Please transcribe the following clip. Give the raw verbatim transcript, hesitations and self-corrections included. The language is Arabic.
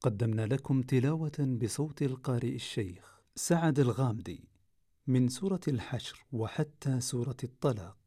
قدمنا لكم تلاوة بصوت القارئ الشيخ سعد الغامدي من سورة الحشر وحتى سورة الطلاق.